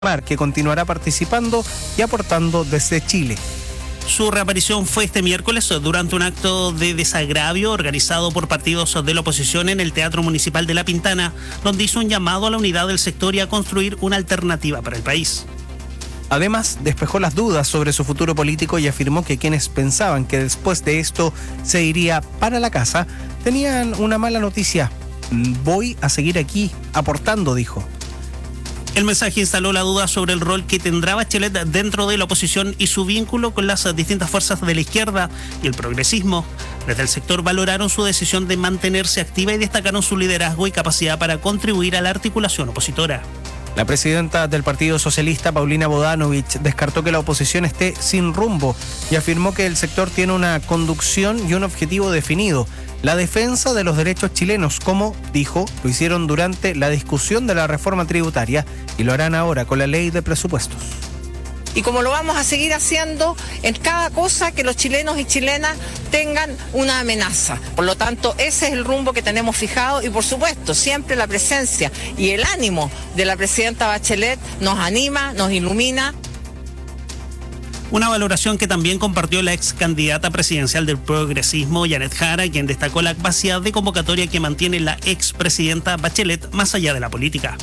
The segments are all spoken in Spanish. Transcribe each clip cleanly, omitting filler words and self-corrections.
que continuará participando y aportando desde Chile. Su reaparición fue este miércoles durante un acto de desagravio organizado por partidos de la oposición en el Teatro Municipal de La Pintana, donde hizo un llamado a la unidad del sector y a construir una alternativa para el país. Además, despejó las dudas sobre su futuro político y afirmó que quienes pensaban que después de esto se iría para la casa, tenían una mala noticia. Voy a seguir aquí, aportando, dijo. El mensaje instaló la duda sobre el rol que tendrá Bachelet dentro de la oposición y su vínculo con las distintas fuerzas de la izquierda y el progresismo. Desde el sector valoraron su decisión de mantenerse activa y destacaron su liderazgo y capacidad para contribuir a la articulación opositora. La presidenta del Partido Socialista, Paulina Bodanovich, descartó que la oposición esté sin rumbo y afirmó que el sector tiene una conducción y un objetivo definido: la defensa de los derechos chilenos, como dijo, lo hicieron durante la discusión de la reforma tributaria y lo harán ahora con la ley de presupuestos. Y como lo vamos a seguir haciendo en cada cosa que los chilenos y chilenas tengan una amenaza. Por lo tanto, ese es el rumbo que tenemos fijado y, por supuesto, siempre la presencia y el ánimo de la presidenta Bachelet nos anima, nos ilumina. Una valoración que también compartió la ex candidata presidencial del progresismo, Janet Jara, quien destacó la capacidad de convocatoria que mantiene la ex presidenta Bachelet más allá de la política.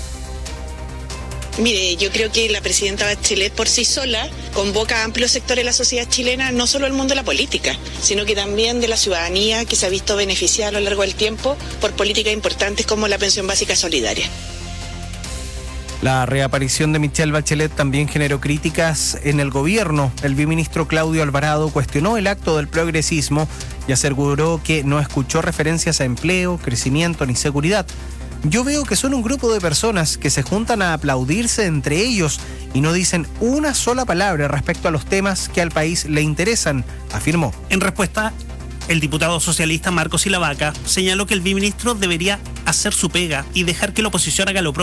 Mire, yo creo que la presidenta Bachelet por sí sola convoca a amplios sectores de la sociedad chilena, no solo el mundo de la política, sino que también de la ciudadanía que se ha visto beneficiada a lo largo del tiempo por políticas importantes como la pensión básica solidaria. La reaparición de Michelle Bachelet también generó críticas en el gobierno. El viceministro Claudio Alvarado cuestionó el acto del progresismo y aseguró que no escuchó referencias a empleo, crecimiento ni seguridad. Yo veo que son un grupo de personas que se juntan a aplaudirse entre ellos y no dicen una sola palabra respecto a los temas que al país le interesan, afirmó. En respuesta, el diputado socialista Marcos Silavaca señaló que el viceministro debería hacer su pega y dejar que la oposición haga lo propio.